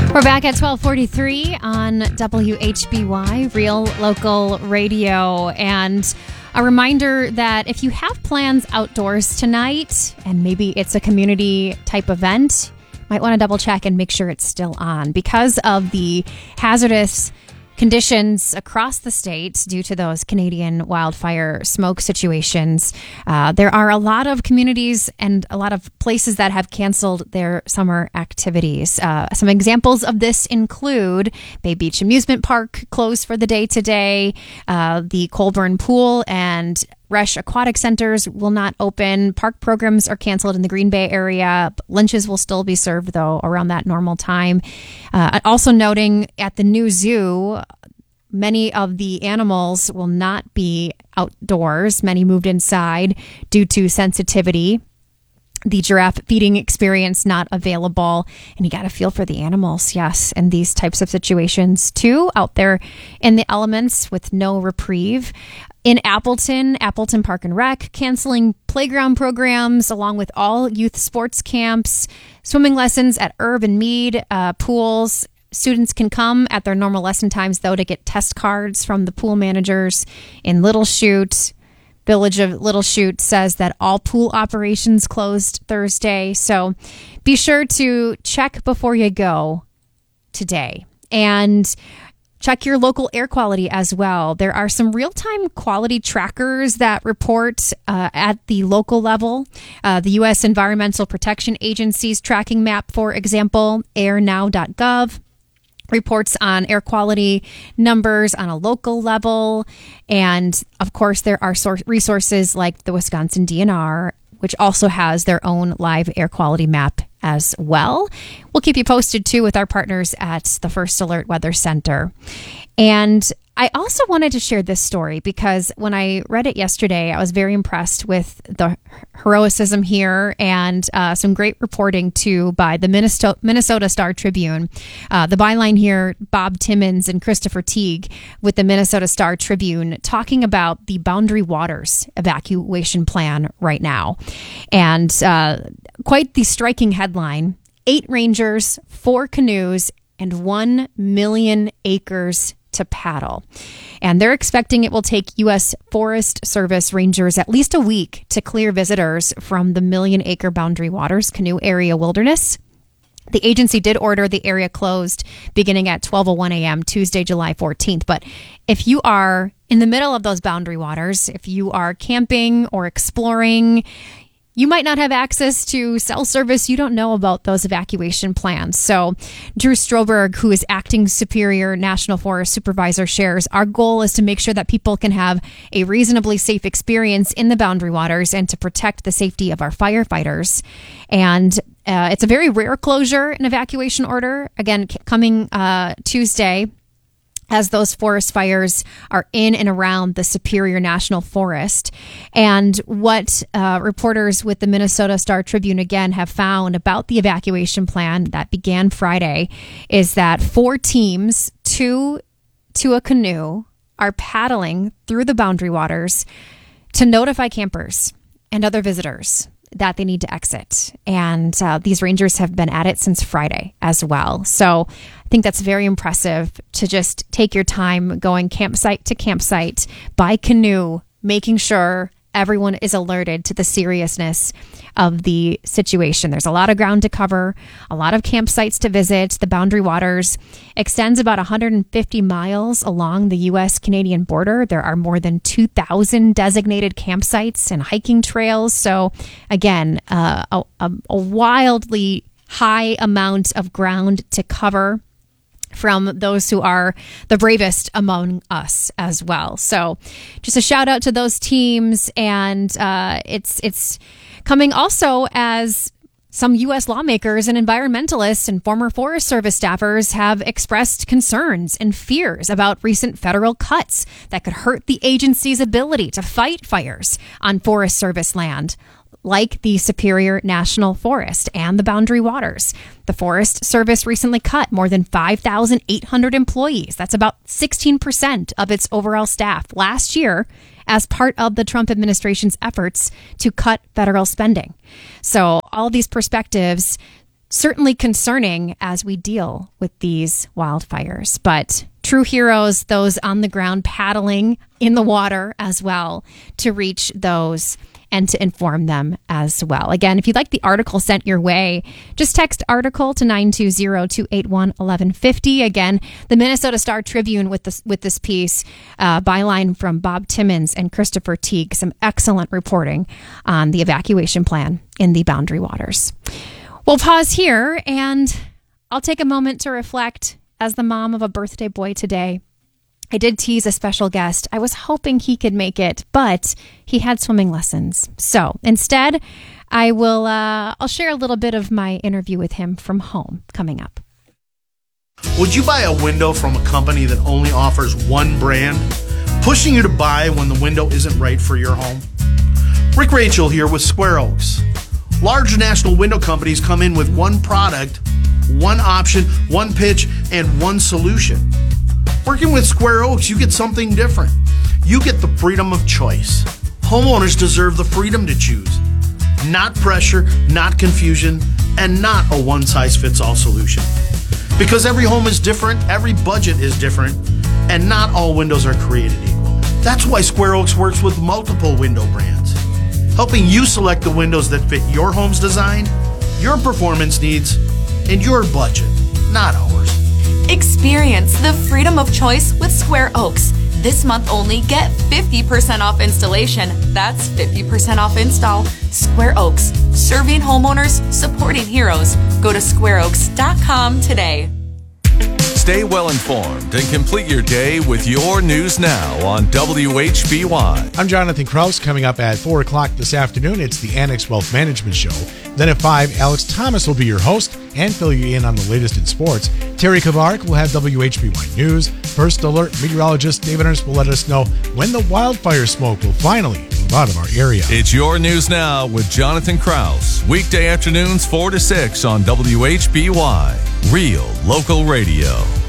We're back at 12:43 on WHBY, Real Local Radio. And a reminder that if you have plans outdoors tonight, and maybe it's a community type event, might want to double check and make sure it's still on. Because of the hazardous conditions across the state due to those Canadian wildfire smoke situations, there are a lot of communities and a lot of places that have canceled their summer activities. Some examples of this include Bay Beach Amusement Park closed for the day today. The Colburn Pool and Resch Aquatic Centers will not open. Park programs are canceled in the Green Bay area. Lunches will still be served, though, around that normal time. Also noting at the new zoo, many of the animals will not be outdoors. Many moved inside due to sensitivity. The giraffe feeding experience not available. And you got to feel for the animals, yes, in these types of situations, too, out there in the elements with no reprieve. In Appleton Park and Rec canceling playground programs along with all youth sports camps, swimming lessons at Herb and Mead pools. Students can come at their normal lesson times, though, to get test cards from the pool managers. In Little Chute, Village of Little Chute says that all pool operations closed Thursday. So be sure to check before you go today. And check your local air quality as well. There are some real-time quality trackers that report at the local level. The U.S. Environmental Protection Agency's tracking map, for example, airnow.gov, reports on air quality numbers on a local level. And, of course, there are resources like the Wisconsin DNR, which also has their own live air quality map as well. We'll keep you posted, too, with our partners at the First Alert Weather Center. And I also wanted to share this story because when I read it yesterday, I was very impressed with the heroism here and some great reporting, too, by the Minnesota Star Tribune. The byline here, Bob Timmons and Christopher Teague with the Minnesota Star Tribune talking about the Boundary Waters evacuation plan right now. And quite the striking headline: 8 Rangers, 4 canoes, and 1 million acres to paddle. And they're expecting it will take U.S. Forest Service Rangers at least a week to clear visitors from the million-acre Boundary Waters canoe area wilderness. The agency did order the area closed beginning at 12:01 a.m. Tuesday, July 14th. But if you are in the middle of those Boundary Waters, if you are camping or exploring, you might not have access to cell service. You don't know about those evacuation plans. So Drew Stroberg, who is acting Superior National Forest Supervisor, shares, our goal is to make sure that people can have a reasonably safe experience in the Boundary Waters and to protect the safety of our firefighters. And it's a very rare closure, an evacuation order. Again, coming Tuesday, as those forest fires are in and around the Superior National Forest. And what reporters with the Minnesota Star Tribune, again, have found about the evacuation plan that began Friday is that 4 teams, 2 to a canoe, are paddling through the Boundary Waters to notify campers and other visitors that they need to exit. And these rangers have been at it since Friday as well. So I think that's very impressive to just take your time going campsite to campsite by canoe, making sure everyone is alerted to the seriousness of the situation. There's a lot of ground to cover, a lot of campsites to visit. The Boundary Waters extends about 150 miles along the U.S.-Canadian border. There are more than 2,000 designated campsites and hiking trails. So again, a wildly high amount of ground to cover from those who are the bravest among us as well. So just a shout out to those teams. And it's coming also as some U.S. lawmakers and environmentalists and former Forest Service staffers have expressed concerns and fears about recent federal cuts that could hurt the agency's ability to fight fires on Forest Service land, like the Superior National Forest and the Boundary Waters. The Forest Service recently cut more than 5,800 employees. That's about 16% of its overall staff last year as part of the Trump administration's efforts to cut federal spending. So all these perspectives certainly concerning as we deal with these wildfires. But true heroes, those on the ground paddling in the water as well to reach those and to inform them as well. Again, if you'd like the article sent your way, just text article to 920-281-1150. Again, the Minnesota Star Tribune with this piece, byline from Bob Timmons and Christopher Teague. Some excellent reporting on the evacuation plan in the Boundary Waters. We'll pause here, and I'll take a moment to reflect as the mom of a birthday boy today. I did tease a special guest. I was hoping he could make it, but he had swimming lessons. So instead, I'll share a little bit of my interview with him from home coming up. Would you buy a window from a company that only offers one brand, pushing you to buy when the window isn't right for your home? Rick Rachel here with Square Oaks. Large national window companies come in with one product, one option, one pitch, and one solution. Working with Square Oaks, you get something different. You get the freedom of choice. Homeowners deserve the freedom to choose. Not pressure, not confusion, and not a one-size-fits-all solution. Because every home is different, every budget is different, and not all windows are created equal. That's why Square Oaks works with multiple window brands, helping you select the windows that fit your home's design, your performance needs, and your budget, not ours. Experience the freedom of choice with Square Oaks. This month only, get 50% off installation. That's 50% off install. Square Oaks, serving homeowners, supporting heroes. Go to squareoaks.com today. Stay well informed and complete your day with your News Now on WHBY. I'm Jonathan Kraus. Coming up at 4 o'clock this afternoon, it's the Annex Wealth Management Show. Then at 5, Alex Thomas will be your host and fill you in on the latest in sports. Terry Kavark will have WHBY News. First Alert meteorologist David Ernst will let us know when the wildfire smoke will finally move out of our area. It's your News Now with Jonathan Kraus. Weekday afternoons 4 to 6 on WHBY. Real local radio.